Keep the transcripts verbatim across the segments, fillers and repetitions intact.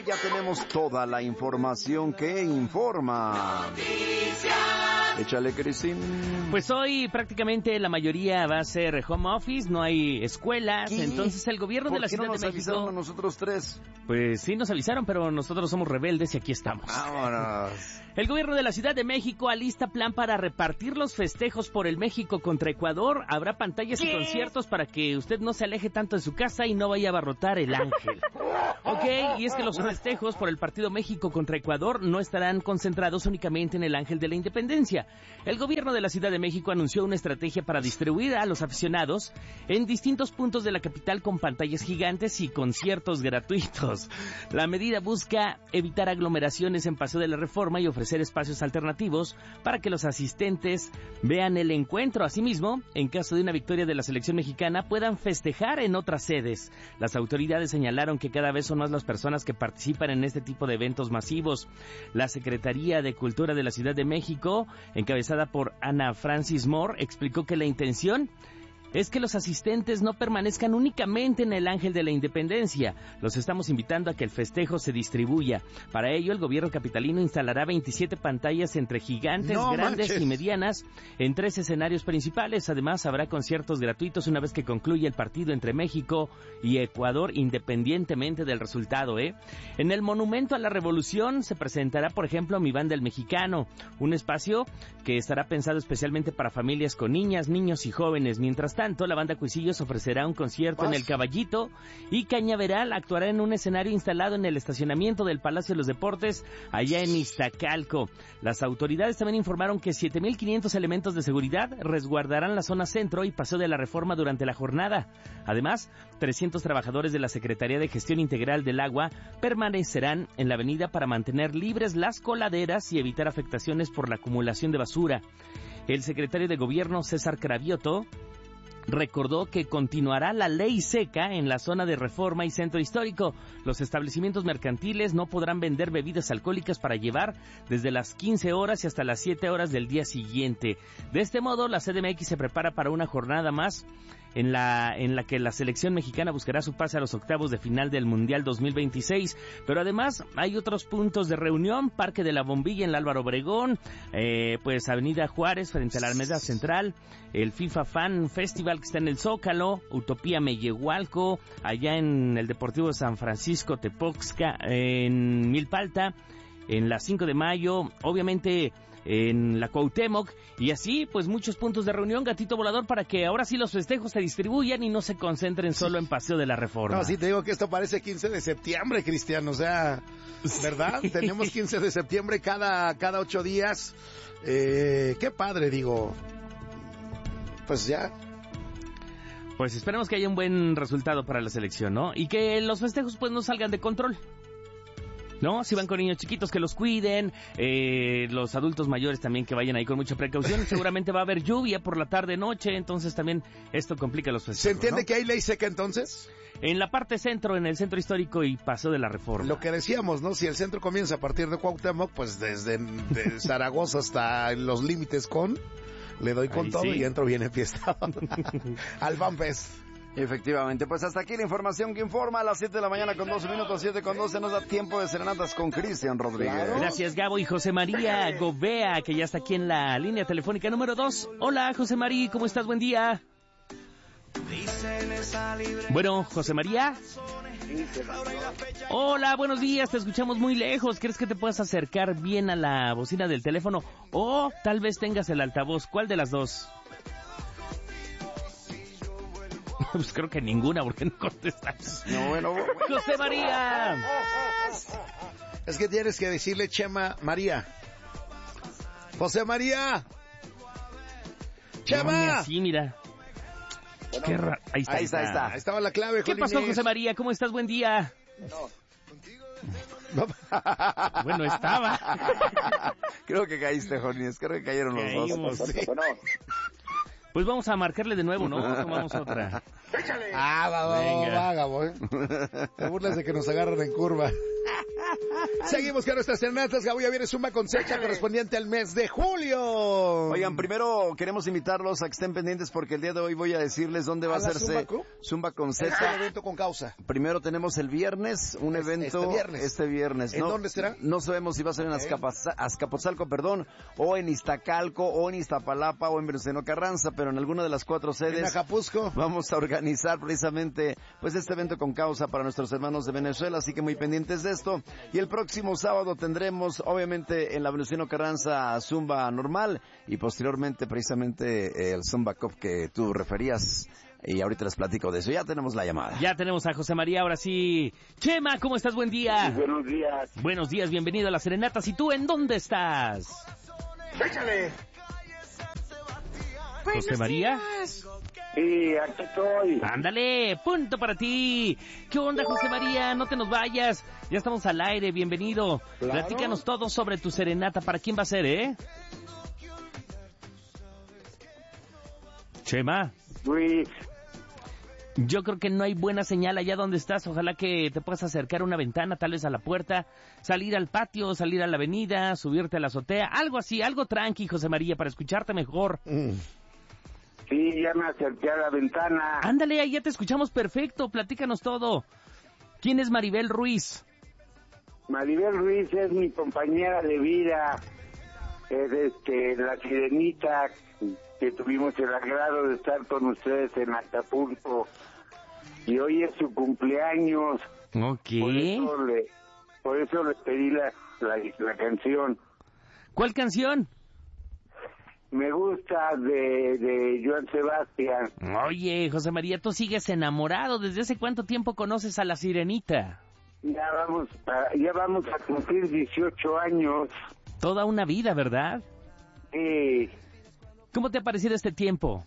Ya tenemos toda la información que informa. Échale, Cristín. Pues hoy prácticamente la mayoría va a ser home office, no hay escuelas, ¿qué? Entonces el gobierno de la Ciudad no de México... ¿Por qué no nos avisaron a nosotros tres? Pues sí nos avisaron, pero nosotros somos rebeldes y aquí estamos. Vámonos. El gobierno de la Ciudad de México alista plan para repartir los festejos por el México contra Ecuador. Habrá pantallas ¿Qué? y conciertos para que usted no se aleje tanto de su casa y no vaya a abarrotar el ángel. Ok, y es que los festejos por el partido México contra Ecuador no estarán concentrados únicamente en el Ángel de la Independencia. El gobierno de la Ciudad de México anunció una estrategia para distribuir a los aficionados en distintos puntos de la capital con pantallas gigantes y conciertos gratuitos. La medida busca evitar aglomeraciones en Paseo de la Reforma y ofrecer espacios alternativos para que los asistentes vean el encuentro. Asimismo, en caso de una victoria de la selección mexicana, puedan festejar en otras sedes. Las autoridades señalaron que cada vez son más las personas que participan en este tipo de eventos masivos. La Secretaría de Cultura de la Ciudad de México, encabezada por Ana Francis Moore, explicó que la intención es que los asistentes no permanezcan únicamente en el Ángel de la Independencia. Los estamos invitando a que el festejo se distribuya. Para ello, el gobierno capitalino instalará veintisiete pantallas entre gigantes, no grandes manches. y medianas en tres escenarios principales. Además, habrá conciertos gratuitos una vez que concluya el partido entre México y Ecuador, independientemente del resultado, ¿eh? En el Monumento a la Revolución se presentará, por ejemplo, Mi Banda el Mexicano, un espacio que estará pensado especialmente para familias con niñas, niños y jóvenes. Mientras tanto, la banda Cuisillos ofrecerá un concierto en el Caballito y Cañaveral actuará en un escenario instalado en el estacionamiento del Palacio de los Deportes, allá en Iztacalco. Las autoridades también informaron que siete mil quinientos elementos de seguridad resguardarán la zona centro y Paseo de la Reforma durante la jornada. Además, trescientos trabajadores de la Secretaría de Gestión Integral del Agua permanecerán en la avenida para mantener libres las coladeras y evitar afectaciones por la acumulación de basura. El secretario de Gobierno, César Cravioto, recordó que continuará la ley seca en la zona de Reforma y Centro Histórico. Los establecimientos mercantiles no podrán vender bebidas alcohólicas para llevar desde las quince horas y hasta las siete horas del día siguiente. De este modo, la C D M X se prepara para una jornada más en la en la que la selección mexicana buscará su pase a los octavos de final del Mundial dos mil veintiséis, pero además hay otros puntos de reunión: Parque de la Bombilla en la Álvaro Obregón, eh, pues Avenida Juárez frente a la Alameda Central, el FIFA Fan Festival que está en el Zócalo, Utopía Mellehualco, allá en el Deportivo San Francisco Tepoxca, en Milpalta, en la cinco de mayo, obviamente en la Cuauhtémoc, y así pues muchos puntos de reunión, gatito volador, para que ahora sí los festejos se distribuyan y no se concentren solo en Paseo de la Reforma. No, sí te digo que esto parece quince de septiembre, Cristian, o sea, ¿verdad? Sí. Tenemos quince de septiembre cada, cada ocho días, eh, qué padre, digo, pues ya. Pues esperemos que haya un buen resultado para la selección, ¿no? Y que los festejos pues no salgan de control, ¿no? Si van con niños chiquitos, que los cuiden, eh, los adultos mayores también que vayan ahí con mucha precaución. Seguramente va a haber lluvia por la tarde-noche, entonces también esto complica los festejos. ¿Se entiende, ¿no?, que hay ley seca entonces? En la parte centro, en el Centro Histórico y Paseo de la Reforma. Lo que decíamos, ¿no? Si el centro comienza a partir de Cuauhtémoc, pues desde de Zaragoza hasta los límites con... Le doy con ahí todo sí. Y entro bien enfiestado al FanFest. Efectivamente, pues hasta aquí la información que informa a las siete de la mañana con doce minutos, siete con doce, nos da tiempo de serenatas con Cristian Rodríguez. Claro. Gracias, Gabo. Y José María Gobea, que ya está aquí en la línea telefónica número dos. Hola, José María, ¿cómo estás? Buen día. Bueno, José María. Hola, buenos días, te escuchamos muy lejos. ¿Crees que te puedas acercar bien a la bocina del teléfono? O tal vez tengas el altavoz. ¿Cuál de las dos? Pues creo que ninguna, porque no contestas. No, bueno, bueno. José María. Es que tienes que decirle Chema María. José María. Chema. No, así, mira. Bueno, Qué ra- ahí, está, ahí está, ahí está. Ahí estaba la clave. ¿Qué pasó, José María? ¿Cómo estás? Buen día. No. Bueno, estaba. Creo que caíste, Jolines. Creo que cayeron los Caímos, dos. Sí. Pues vamos a marcarle de nuevo, ¿no? Tomamos otra. ¡Échale! Ah, va, va, va, va, Gabo, ¿eh? Te burlas de que nos agarran en curva. Seguimos con nuestras serenatas. Gabo, ya viene Zumba con Secha correspondiente al mes de julio. Oigan, primero queremos invitarlos a que estén pendientes porque el día de hoy voy a decirles dónde va a, a hacerse Zumba, Zumba con Secha. Es un evento con causa. Primero tenemos el viernes, un evento este viernes. Este viernes. ¿En no, dónde será? No sabemos si va a ser en Azcapotzalco, Azcapotzalco, perdón, o en Iztacalco, o en Iztapalapa, o en Venustiano Carranza, pero en alguna de las cuatro sedes. En Acapuzco. Vamos a organizar precisamente pues este evento con causa para nuestros hermanos de Venezuela, así que muy pendientes de esto. Y el próximo sábado tendremos, obviamente, en la Venustiano Carranza Zumba normal y posteriormente precisamente el Zumba Cup que tú referías. Y ahorita les platico de eso. Ya tenemos la llamada. Ya tenemos a José María, ahora sí. Chema, ¿cómo estás? Buen día. Sí, buenos días. Buenos días, bienvenido a las serenatas. ¿Y tú en dónde estás? Échale. José María. Sí, aquí estoy. Ándale, punto para ti. ¿Qué onda, José María? No te nos vayas. Ya estamos al aire, bienvenido. Claro. Platícanos todo sobre tu serenata. ¿Para quién va a ser, eh? Chema. Luis. Yo creo que no hay buena señal allá donde estás. Ojalá que te puedas acercar a una ventana, tal vez a la puerta, salir al patio, salir a la avenida, subirte a la azotea. Algo así, algo tranqui, José María, para escucharte mejor. Mm. Sí, ya me acerqué a la ventana. Ándale, ahí ya te escuchamos perfecto. Platícanos todo. ¿Quién es Maribel Ruiz? Maribel Ruiz es mi compañera de vida. Es este, la sirenita que tuvimos el agrado de estar con ustedes en Acapulco. Y hoy es su cumpleaños. Ok. Por eso le, por eso le pedí la, la, la canción. ¿Cuál canción? Me gusta de, de Joan Sebastián. Oye, José María, tú sigues enamorado. ¿Desde hace cuánto tiempo conoces a la sirenita? Ya vamos a, ya vamos a cumplir dieciocho años. Toda una vida, ¿verdad? Sí. ¿Cómo te ha parecido este tiempo?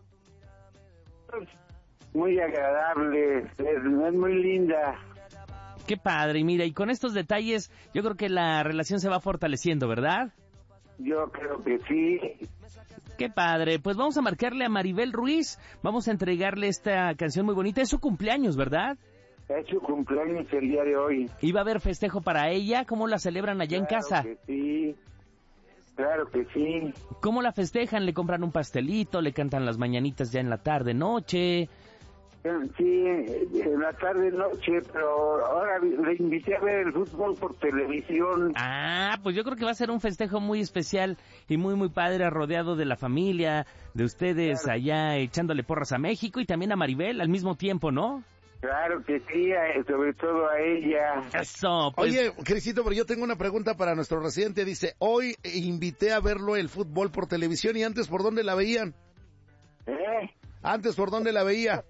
Muy agradable, es, es muy linda. Qué padre, y mira, y con estos detalles yo creo que la relación se va fortaleciendo, ¿verdad? Yo creo que sí. Qué padre, pues vamos a marcarle a Maribel Ruiz, vamos a entregarle esta canción muy bonita, es su cumpleaños, ¿verdad? Es su cumpleaños el día de hoy. ¿Y va a haber festejo para ella? ¿Cómo la celebran allá Claro en casa? Que sí, claro que sí. ¿Cómo la festejan? ¿Le compran un pastelito? ¿Le cantan las mañanitas ya en la tarde, noche? Sí, en la tarde, noche, pero ahora le invité a ver el fútbol por televisión. Ah, pues yo creo que va a ser un festejo muy especial y muy, muy padre, rodeado de la familia, de ustedes Claro. allá echándole porras a México y también a Maribel al mismo tiempo, ¿no? Claro que sí, a- sobre todo a ella. Eso, pues... Oye, Crisito, pero yo tengo una pregunta para nuestro residente. Dice, hoy invité a verlo el fútbol por televisión y antes, ¿por dónde la veían? ¿Eh? Antes, ¿por dónde la veía?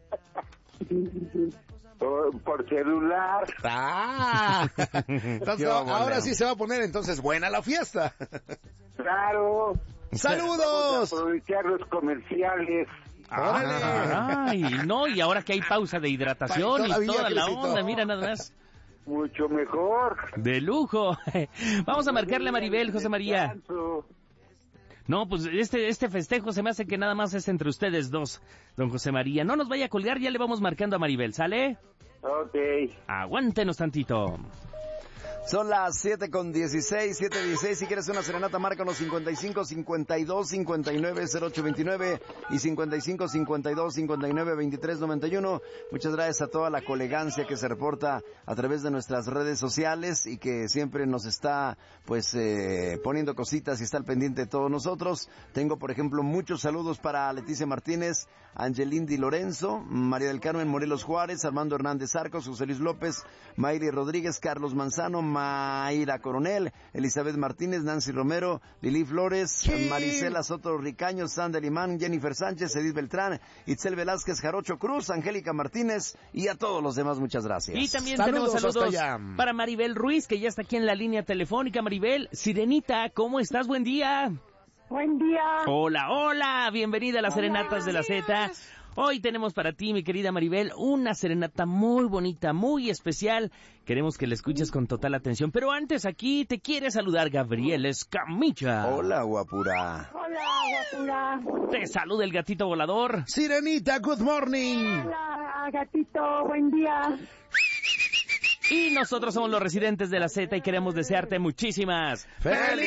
Por, por celular. ¡Ah! Entonces, Qué ahora bueno. sí se va a poner entonces buena la fiesta. Claro. ¡Saludos! Aprovechar los comerciales. ¡Órale! Ay, no, y ahora que hay pausa de hidratación y Todavía, toda la Crisito. onda, mira nada más. Mucho mejor. De lujo. Vamos a marcarle a Maribel, José María. Descanso. No, pues este este festejo se me hace que nada más es entre ustedes dos, don José María. No nos vaya a colgar, ya le vamos marcando a Maribel, ¿sale? Ok. Aguántenos tantito. Son las siete con dieciséis, siete dieciséis. Si quieres una serenata, márcanos cincuenta y cinco, cincuenta y dos, cincuenta y nueve, cero ocho veintinueve y cincuenta y cinco, cincuenta y dos, cincuenta y nueve, veintitrés noventa y uno. Muchas gracias a toda la colegancia que se reporta a través de nuestras redes sociales y que siempre nos está, pues, eh, poniendo cositas y está al pendiente de todos nosotros. Tengo, por ejemplo, muchos saludos para Leticia Martínez, Angelín Di Lorenzo, María del Carmen Morelos Juárez, Armando Hernández Arcos, José Luis López, Mayri Rodríguez, Carlos Manzano, Mayra Coronel, Elizabeth Martínez, Nancy Romero, Lili Flores, Sí. Marisela Soto Ricaño, Sandra Limán, Jennifer Sánchez, Edith Beltrán, Itzel Velázquez, Jarocho Cruz, Angélica Martínez y a todos los demás muchas gracias. Y también Saludos tenemos saludos hasta allá. para Maribel Ruiz, que ya está aquí en la línea telefónica. Maribel, Sirenita, ¿cómo estás? Buen día. Buen día. Hola, hola, bienvenida a las Serenatas de la Z. Hoy tenemos para ti, mi querida Maribel, una serenata muy bonita, muy especial. Queremos que la escuches con total atención. Pero antes, aquí te quiere saludar Gabriel Escamilla. Hola, guapura. Hola, guapura. Te saluda el gatito volador. Sirenita, good morning. Hola, gatito. Buen día. Y nosotros somos los residentes de la Z y queremos desearte muchísimas ¡Feliz!